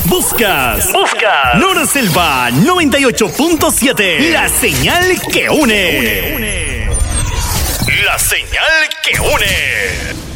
Buscas Nora Selva 98.7. La señal que une. La señal que une.